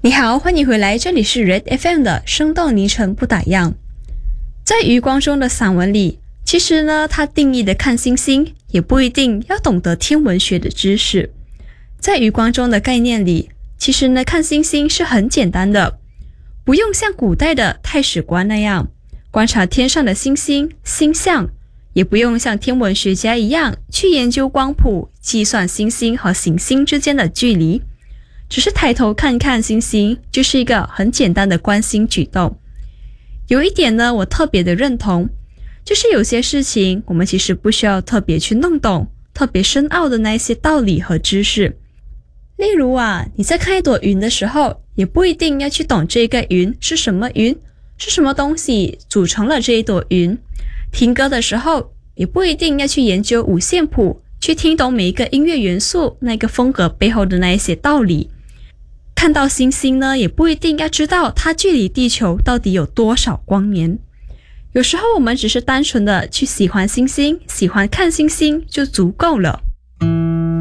你好，欢迎回来，这里是 Red FM 的生动泥城不打烊。在余光中的散文里，其实呢，他定义的看星星也不一定要懂得天文学的知识。在余光中的概念里，其实呢，看星星是很简单的，不用像古代的太史观那样观察天上的星星、星象，也不用像天文学家一样去研究光谱，计算星星和行星之间的距离。只是抬头看看星星，就是一个很简单的观星举动。有一点呢，我特别的认同，就是有些事情我们其实不需要特别去弄懂特别深奥的那些道理和知识。例如啊，你在看一朵云的时候，也不一定要去懂这个云是什么云，是什么东西组成了这一朵云。听歌的时候，也不一定要去研究五线谱，去听懂每一个音乐元素那个风格背后的那一些道理。看到星星呢，也不一定要知道它距离地球到底有多少光年。有时候我们只是单纯的去喜欢星星，喜欢看星星就足够了。